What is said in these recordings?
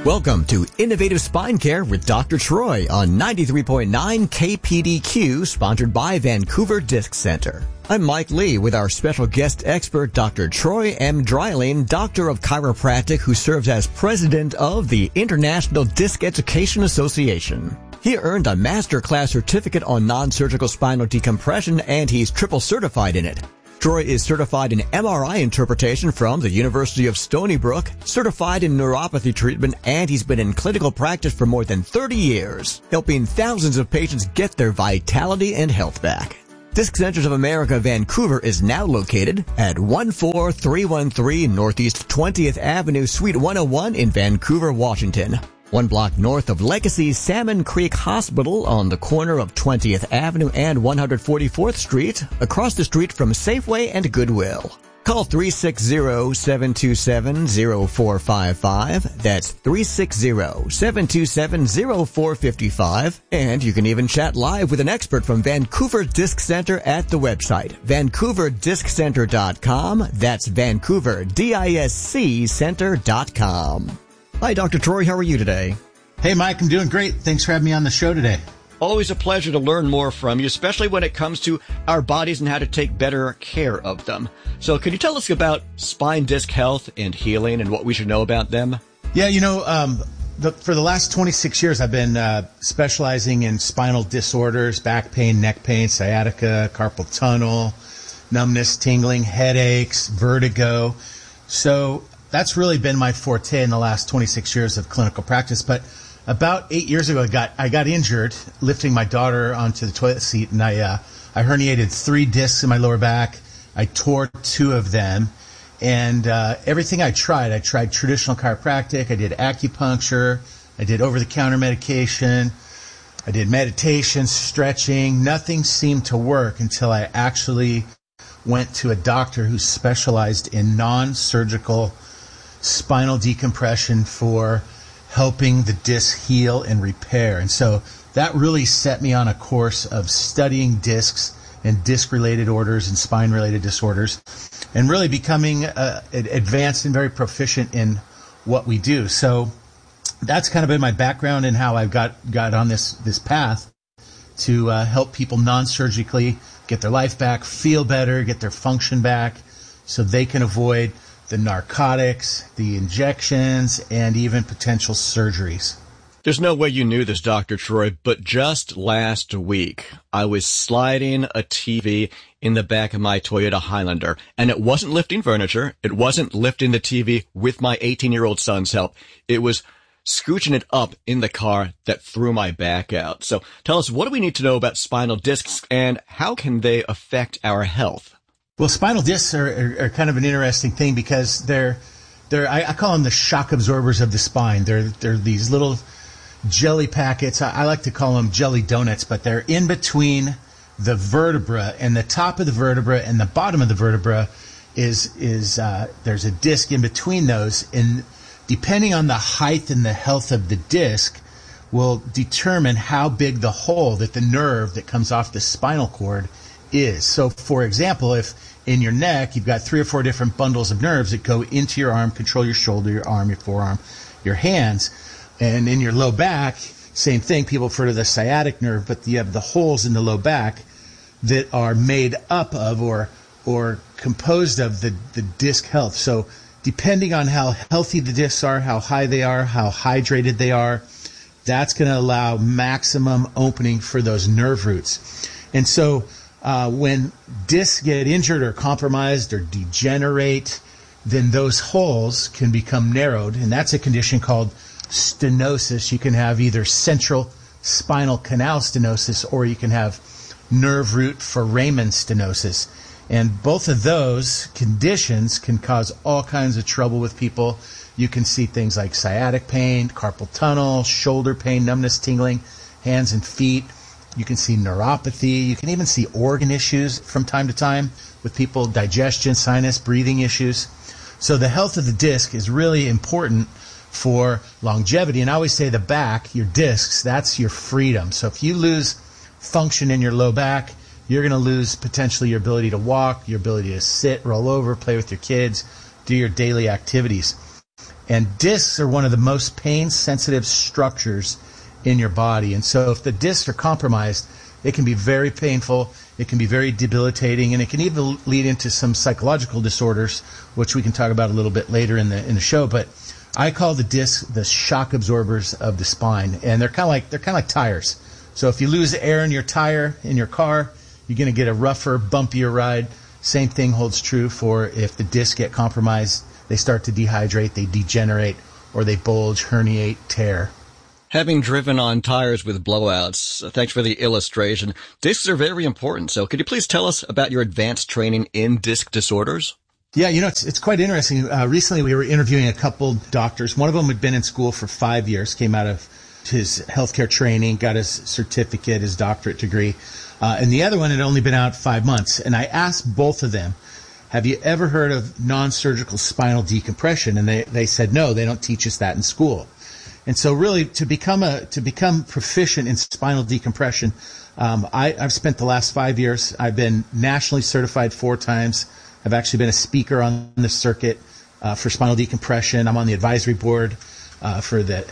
Welcome to Innovative Spine Care with Dr. Troy on 93.9 KPDQ, sponsored by Vancouver Disc Center. I'm Mike Lee with our special guest expert, Dr. Troy M. Dreiling, Doctor of Chiropractic, who serves as President of the International Disc Education Association. He earned a master class certificate on non-surgical spinal decompression, and he's triple certified in it. Troy is certified in MRI interpretation from the University of Stony Brook, certified in neuropathy treatment, and he's been in clinical practice for more than 30 years, helping thousands of patients get their vitality and health back. Disc Centers of America Vancouver is now located at 14313 Northeast 20th Avenue, Suite 101 in Vancouver, Washington. 1 block north of Legacy Salmon Creek Hospital on the corner of 20th Avenue and 144th Street, across the street from Safeway and Goodwill. Call 360-727-0455. That's 360-727-0455. And you can even chat live with an expert from Vancouver Disc Center at the website, vancouverDiscCenter.com. That's Vancouver, DISC Center.com. Hi, Dr. Troy. How are you today? Hey, Mike. I'm doing great. Thanks for having me on the show today. Always a pleasure to learn more from you, especially when it comes to our bodies and how to take better care of them. So could you tell us about spine disc health and healing and what we should know about them? Yeah, for the last 26 years, I've been specializing in spinal disorders, back pain, neck pain, sciatica, carpal tunnel, numbness, tingling, headaches, vertigo. So that's really been my forte in the last 26 years of clinical practice. But about 8 years ago, I got injured lifting my daughter onto the toilet seat, and I herniated 3 discs in my lower back. I tore 2 of them, and everything I tried traditional chiropractic, I did acupuncture, I did over-the-counter medication, I did meditation, stretching. Nothing seemed to work until I actually went to a doctor who specialized in non-surgical spinal decompression for helping the disc heal and repair. And so that really set me on a course of studying discs and disc-related orders and spine-related disorders, and really becoming advanced and very proficient in what we do. So that's kind of been my background and how I've got on this path to help people non-surgically get their life back, feel better, get their function back, so they can avoid the narcotics, the injections, and even potential surgeries. There's no way you knew this, Dr. Troy, but just last week, I was sliding a TV in the back of my Toyota Highlander, and it wasn't lifting furniture. It wasn't lifting the TV with my 18-year-old son's help. It was scooching it up in the car that threw my back out. So tell us, what do we need to know about spinal discs, and how can they affect our health? Well, spinal discs are kind of an interesting thing because I call them the shock absorbers of the spine. They're these little jelly packets. I like to call them jelly donuts, but they're in between the vertebra, and the top of the vertebra and the bottom of the vertebra is there's a disc in between those, and depending on the height and the health of the disc will determine how big the hole that the nerve that comes off the spinal cord is. So, for example, if in your neck you've got 3 or 4 different bundles of nerves that go into your arm, control your shoulder, your arm, your forearm, your hands, and in your low back, same thing. People refer to the sciatic nerve, but you have the holes in the low back that are made up of or composed of the disc health. So, depending on how healthy the discs are, how high they are, how hydrated they are, that's going to allow maximum opening for those nerve roots. And so when discs get injured or compromised or degenerate, then those holes can become narrowed, and that's a condition called stenosis. You can have either central spinal canal stenosis, or you can have nerve root foramen stenosis. And both of those conditions can cause all kinds of trouble with people. You can see things like sciatic pain, carpal tunnel, shoulder pain, numbness, tingling, hands and feet. You can see neuropathy. You can even see organ issues from time to time with people, digestion, sinus, breathing issues. So the health of the disc is really important for longevity. And I always say the back, your discs, that's your freedom. So if you lose function in your low back, you're going to lose potentially your ability to walk, your ability to sit, roll over, play with your kids, do your daily activities. And discs are one of the most pain-sensitive structures in your body. And so if the discs are compromised, it can be very painful, it can be very debilitating, and it can even lead into some psychological disorders, which we can talk about a little bit later in the show. But I call the discs the shock absorbers of the spine, and they're kind of like tires. So if you lose air in your tire in your car, you're going to get a rougher, bumpier ride. Same thing holds true for if the discs get compromised, they start to dehydrate, they degenerate, or they bulge, herniate, tear. Having driven on tires with blowouts, thanks for the illustration. Discs are very important. So could you please tell us about your advanced training in disc disorders? Yeah, it's quite interesting. Recently we were interviewing a couple doctors. One of them had been in school for 5 years, came out of his healthcare training, got his certificate, his doctorate degree. And the other one had only been out 5 months. And I asked both of them, have you ever heard of non-surgical spinal decompression? And they said, no, they don't teach us that in school. And so really to become proficient in spinal decompression, I've spent the last 5 years, I've been nationally certified 4 times. I've actually been a speaker on the circuit for spinal decompression. I'm on the advisory board for the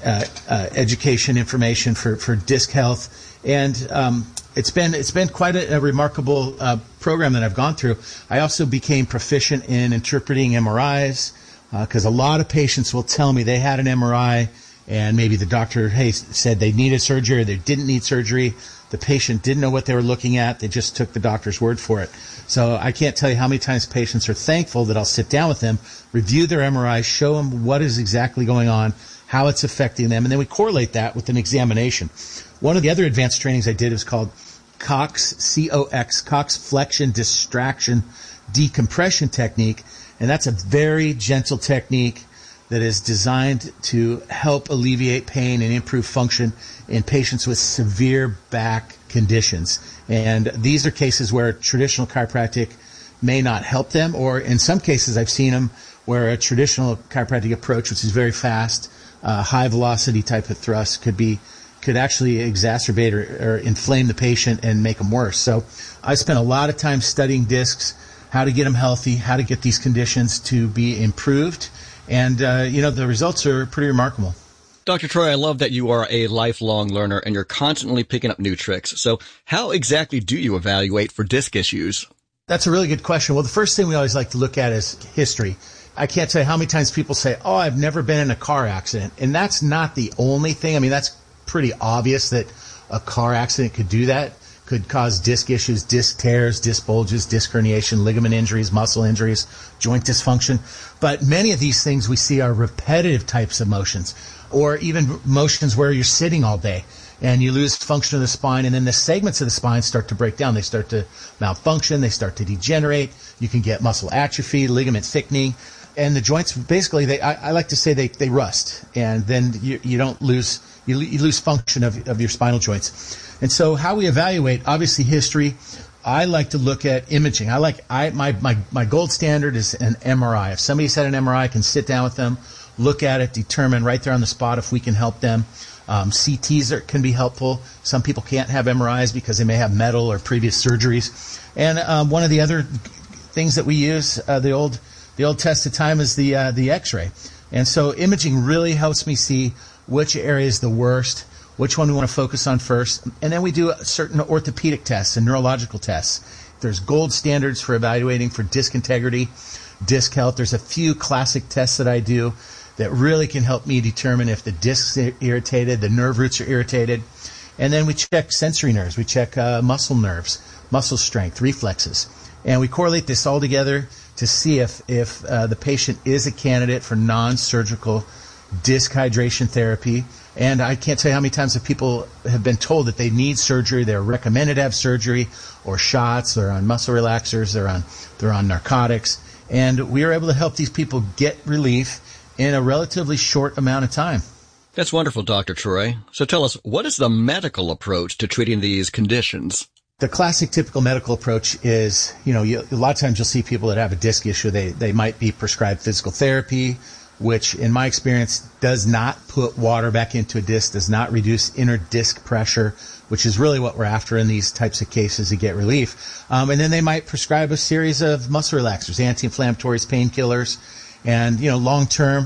education information for disc health. And it's been quite a remarkable program that I've gone through. I also became proficient in interpreting MRIs because a lot of patients will tell me they had an MRI and maybe the doctor said they needed surgery or they didn't need surgery. The patient didn't know what they were looking at. They just took the doctor's word for it. So I can't tell you how many times patients are thankful that I'll sit down with them, review their MRI, show them what is exactly going on, how it's affecting them, and then we correlate that with an examination. One of the other advanced trainings I did is called COX, C-O-X, COX Flexion Distraction Decompression Technique, and that's a very gentle technique that is designed to help alleviate pain and improve function in patients with severe back conditions. And these are cases where traditional chiropractic may not help them, or in some cases I've seen them where a traditional chiropractic approach, which is very fast, high velocity type of thrust, could actually exacerbate or inflame the patient and make them worse. So I spent a lot of time studying discs, how to get them healthy, how to get these conditions to be improved. And, the results are pretty remarkable. Dr. Troy, I love that you are a lifelong learner and you're constantly picking up new tricks. So how exactly do you evaluate for disc issues? That's a really good question. Well, the first thing we always like to look at is history. I can't tell you how many times people say, oh, I've never been in a car accident. And that's not the only thing. I mean, that's pretty obvious that a car accident could do that, could cause disc issues, disc tears, disc bulges, disc herniation, ligament injuries, muscle injuries, joint dysfunction. But many of these things we see are repetitive types of motions, or even motions where you're sitting all day and you lose function of the spine, and then the segments of the spine start to break down. They start to malfunction. They start to degenerate. You can get muscle atrophy, ligament thickening. And the joints, basically, I like to say they rust, and then you don't lose, you lose function of your spinal joints. And so how we evaluate, obviously history, I like to look at imaging. My gold standard is an MRI. If somebody's had an MRI, I can sit down with them, look at it, determine right there on the spot if we can help them. CTs can be helpful. Some people can't have MRIs because they may have metal or previous surgeries. And one of the other things that we use, the old test of time, is the X-ray. And so imaging really helps me see which area is the worst, which one we want to focus on first. And then we do certain orthopedic tests and neurological tests. There's gold standards for evaluating for disc integrity, disc health. There's a few classic tests that I do that really can help me determine if the discs are irritated, the nerve roots are irritated. And then we check sensory nerves. We check muscle nerves, muscle strength, reflexes. And we correlate this all together to see if the patient is a candidate for non-surgical disc hydration therapy. And I can't tell you how many times that people have been told that they need surgery, they're recommended to have surgery, or shots, they're on muscle relaxers, they're on narcotics. And we are able to help these people get relief in a relatively short amount of time. That's wonderful, Dr. Troy. So tell us, what is the medical approach to treating these conditions? The classic typical medical approach is, a lot of times you'll see people that have a disc issue, they might be prescribed physical therapy, which in my experience does not put water back into a disc, does not reduce inner disc pressure, which is really what we're after in these types of cases to get relief. And then they might prescribe a series of muscle relaxers, anti-inflammatories, painkillers, and long term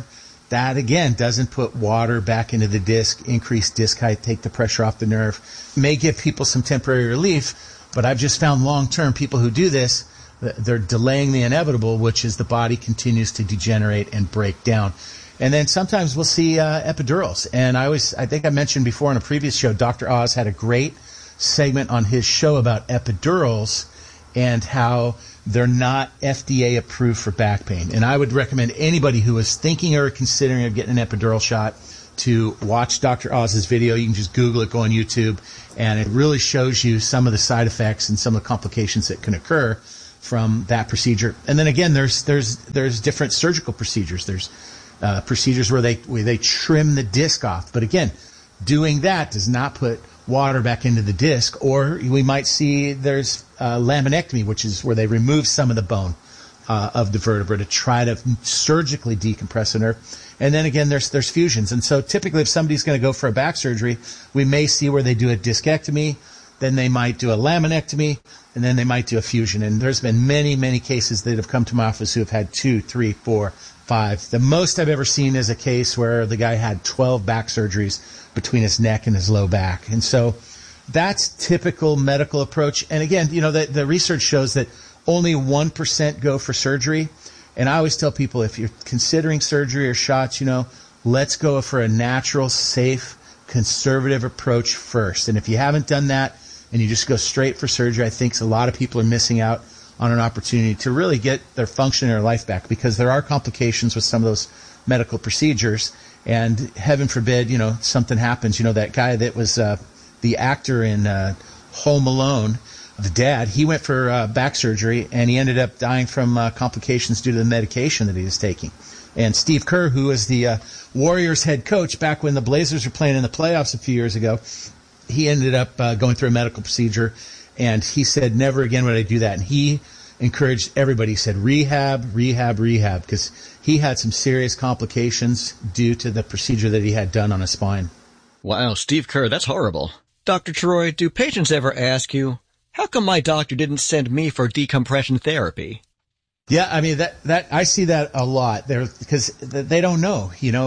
That, again, doesn't put water back into the disc, increase disc height, take the pressure off the nerve. May give people some temporary relief, but I've just found long-term people who do this, they're delaying the inevitable, which is the body continues to degenerate and break down. And then sometimes we'll see epidurals. And I think I mentioned before in a previous show, Dr. Oz had a great segment on his show about epidurals and how they're not FDA approved for back pain. And I would recommend anybody who is thinking or considering of getting an epidural shot to watch Dr. Oz's video. You can just Google it, go on YouTube, and it really shows you some of the side effects and some of the complications that can occur from that procedure. And then again, there's different surgical procedures. There's procedures where they trim the disc off. But again, doing that does not put water back into the disc. Or we might see there's laminectomy, which is where they remove some of the bone of the vertebra to try to surgically decompress a nerve. And then again, there's fusions. And so typically if somebody's going to go for a back surgery, we may see where they do a discectomy, then they might do a laminectomy, and then they might do a fusion. And there's been many, many cases that have come to my office who have had 2, 3, 4, 5. The most I've ever seen is a case where the guy had 12 back surgeries between his neck and his low back. And so that's typical medical approach. And again, the research shows that only 1% go for surgery. And I always tell people, if you're considering surgery or shots, let's go for a natural, safe, conservative approach first. And if you haven't done that and you just go straight for surgery, I think a lot of people are missing out on an opportunity to really get their function in their life back, because there are complications with some of those medical procedures. And heaven forbid, something happens. That guy that was the actor in Home Alone, the dad, he went for back surgery, and he ended up dying from complications due to the medication that he was taking. And Steve Kerr, who was the Warriors head coach back when the Blazers were playing in the playoffs a few years ago, he ended up going through a medical procedure, and he said, never again would I do that. And he encouraged everybody. He said, rehab, because he had some serious complications due to the procedure that he had done on his spine. Wow, Steve Kerr, that's horrible. Dr. Troy, do patients ever ask you, how come my doctor didn't send me for decompression therapy? Yeah, I mean, that I see that a lot there, because they don't know,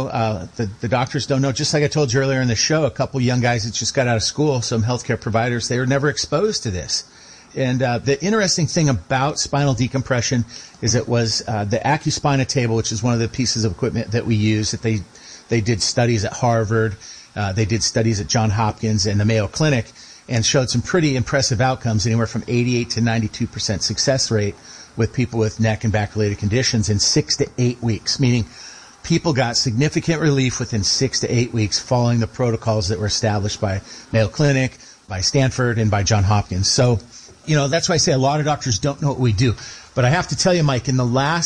the doctors don't know. Just like I told you earlier in the show, a couple young guys that just got out of school, some healthcare providers, they were never exposed to this. And the interesting thing about spinal decompression is it was the Accuspina table, which is one of the pieces of equipment that we use, that they did studies at Harvard, they did studies at Johns Hopkins and the Mayo Clinic, and showed some pretty impressive outcomes, anywhere from 88 to 92% success rate with people with neck and back-related conditions in 6 to 8 weeks, meaning people got significant relief within 6 to 8 weeks following the protocols that were established by Mayo Clinic, by Stanford, and by Johns Hopkins. So, that's why I say a lot of doctors don't know what we do. But I have to tell you, Mike, probably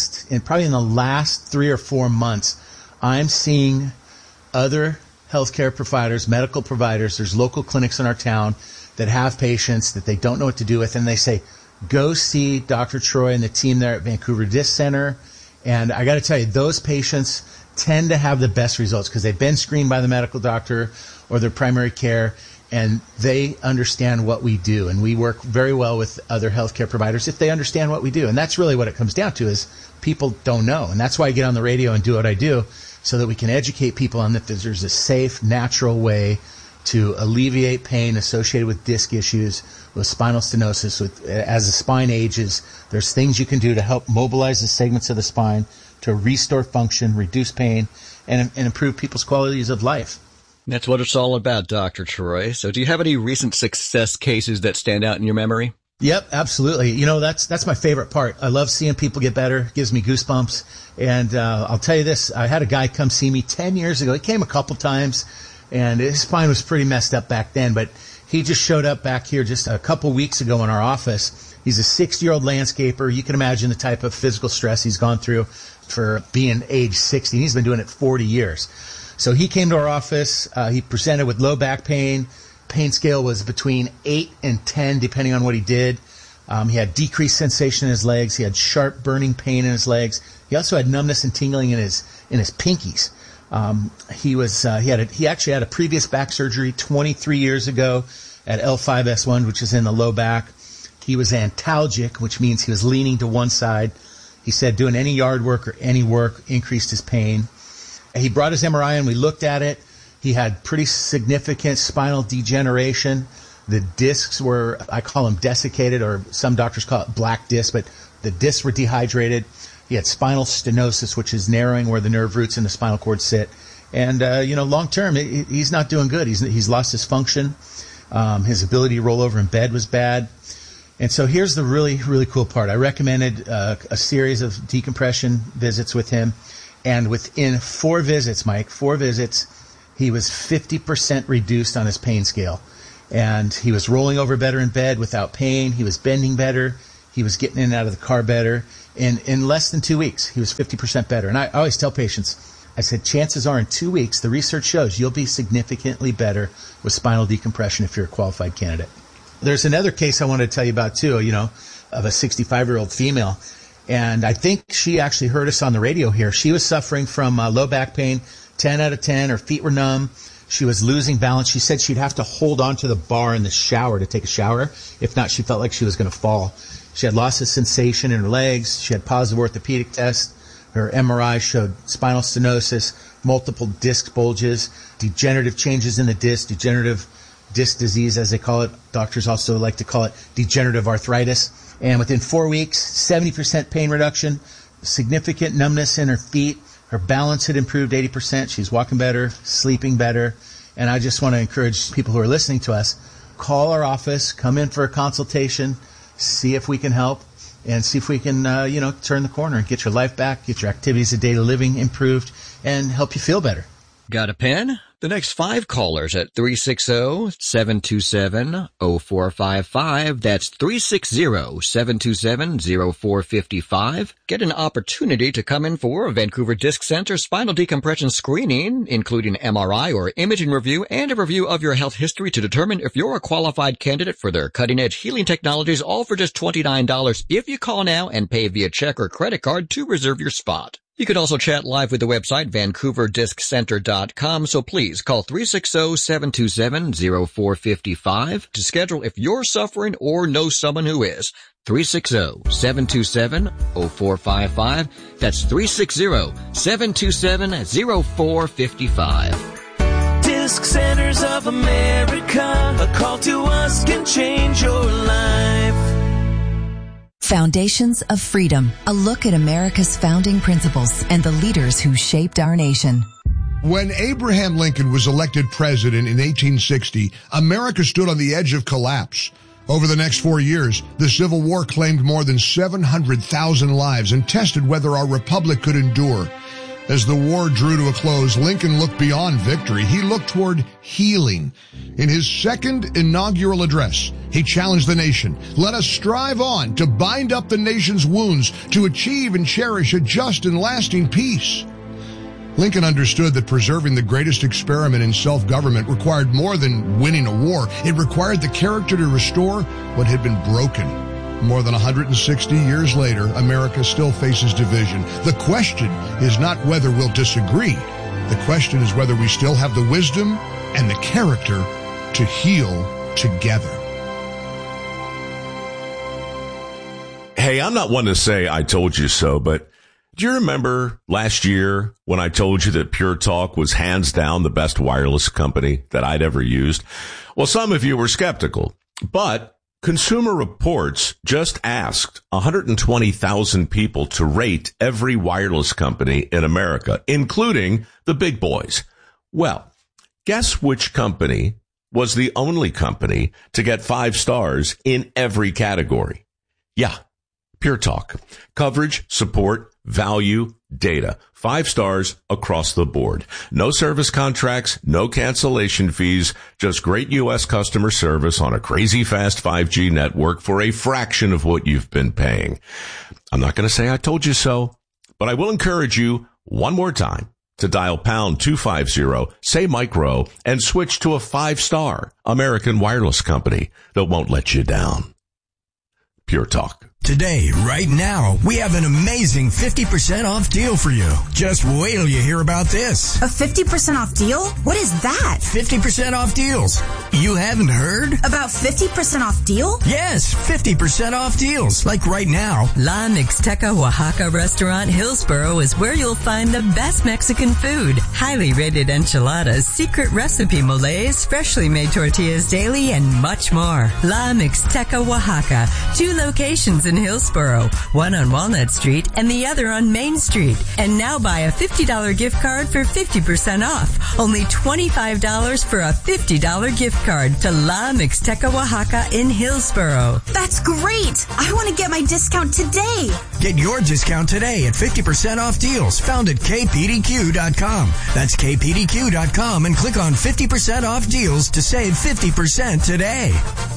in the last 3 or 4 months, I'm seeing other healthcare providers, medical providers, there's local clinics in our town that have patients that they don't know what to do with, and they say, go see Dr. Troy and the team there at Vancouver Disc Center. And I got to tell you, those patients tend to have the best results because they've been screened by the medical doctor or their primary care, and they understand what we do. And we work very well with other healthcare providers if they understand what we do. And that's really what it comes down to, is people don't know. And that's why I get on the radio and do what I do, so that we can educate people on that there's a safe, natural way to alleviate pain associated with disc issues, with spinal stenosis. As the spine ages, there's things you can do to help mobilize the segments of the spine to restore function, reduce pain, and improve people's qualities of life. That's what it's all about, Dr. Troy. So do you have any recent success cases that stand out in your memory? Yep, absolutely. That's my favorite part. I love seeing people get better. It gives me goosebumps. And I'll tell you this, I had a guy come see me 10 years ago. He came a couple times, and his spine was pretty messed up back then, but he just showed up back here just a couple weeks ago in our office. He's a 60-year-old landscaper. You can imagine the type of physical stress he's gone through for being age 60. He's been doing it 40 years. So he came to our office. He presented with low back pain. Pain scale was between 8 and 10, depending on what he did. He had decreased sensation in his legs. He had sharp burning pain in his legs. He also had numbness and tingling in his pinkies. He actually had a previous back surgery 23 years ago at L5S1, which is in the low back. He was antalgic, which means he was leaning to one side. He said doing any yard work or any work increased his pain. He brought his MRI and we looked at it. He had pretty significant spinal degeneration. The discs were, I call them desiccated, or some doctors call it black disc, but the discs were dehydrated. He had spinal stenosis, which is narrowing where the nerve roots in the spinal cord sit. And, long term, he's not doing good. He's lost his function. His ability to roll over in bed was bad. And so here's the really, really cool part. I recommended a series of decompression visits with him. And within 4 visits, Mike, 4 visits, he was 50% reduced on his pain scale. And he was rolling over better in bed without pain. He was bending better. He was getting in and out of the car better. And in less than 2 weeks, he was 50% better. And I always tell patients, I said, chances are in 2 weeks, the research shows you'll be significantly better with spinal decompression if you're a qualified candidate. There's another case I wanted to tell you about too, of a 65-year-old female. And I think she actually heard us on the radio here. She was suffering from low back pain, 10 out of 10. Her feet were numb. She was losing balance. She said she'd have to hold onto the bar in the shower to take a shower. If not, she felt like she was going to fall. She had loss of sensation in her legs. She had positive orthopedic tests. Her MRI showed spinal stenosis, multiple disc bulges, degenerative changes in the disc, degenerative disc disease, as they call it. Doctors also like to call it degenerative arthritis. And within 4 weeks, 70% pain reduction, significant numbness in her feet. Her balance had improved 80%. She's walking better, sleeping better. And I just want to encourage people who are listening to us, call our office, come in for a consultation, see if we can help, and see if we can, turn the corner and get your life back, get your activities of daily living improved, and help you feel better. Got a pen? The next 5 callers at 360-727-0455. That's 360-727-0455. Get an opportunity to come in for a Vancouver Disc Center spinal decompression screening, including MRI or imaging review and a review of your health history to determine if you're a qualified candidate for their cutting-edge healing technologies, all for just $29 if you call now and pay via check or credit card to reserve your spot. You could also chat live with the website, VancouverDiscCenter.com, so please call 360-727-0455 to schedule if you're suffering or know someone who is. 360-727-0455. That's 360-727-0455. Disc Centers of America, a call to us can change your life. Foundations of Freedom, a look at America's founding principles and the leaders who shaped our nation. When Abraham Lincoln was elected president in 1860, America stood on the edge of collapse. Over the next 4 years, the Civil War claimed more than 700,000 lives and tested whether our republic could endure. As the war drew to a close, Lincoln looked beyond victory. He looked toward healing. In his second inaugural address, he challenged the nation. Let us strive on to bind up the nation's wounds, to achieve and cherish a just and lasting peace. Lincoln understood that preserving the greatest experiment in self-government required more than winning a war. It required the character to restore what had been broken. More than 160 years later, America still faces division. The question is not whether we'll disagree. The question is whether we still have the wisdom and the character to heal together. Hey, I'm not one to say I told you so, but do you remember last year when I told you that Pure Talk was hands down the best wireless company that I'd ever used? Well, some of you were skeptical, but Consumer Reports just asked 120,000 people to rate every wireless company in America, including the big boys. Well, guess which company was the only company to get 5 stars in every category? Yeah, Pure Talk. Coverage, support, value, data. 5 stars across the board. No service contracts, no cancellation fees, just great U.S. customer service on a crazy fast 5G network for a fraction of what you've been paying. I'm not going to say I told you so, but I will encourage you one more time to dial pound 250, say micro, and switch to a 5-star American wireless company that won't let you down. Pure Talk. Today, right now, we have an amazing 50% off deal for you. Just wait till you hear about this. A 50% off deal? What is that? 50% off deals. You haven't heard? About 50% off deal? Yes, 50% off deals. Like right now. La Mixteca Oaxaca Restaurant Hillsboro is where you'll find the best Mexican food. Highly rated enchiladas, secret recipe moles, freshly made tortillas daily, and much more. La Mixteca Oaxaca. 2 locations in Hillsboro, one on Walnut Street and the other on Main Street. And now buy a $50 gift card for 50% off. Only $25 for a $50 gift card to La Mixteca Oaxaca in Hillsboro. That's great! I want to get my discount today. Get your discount today at 50% off deals found at kpdq.com. That's kpdq.com and click on 50% off deals to save 50% today.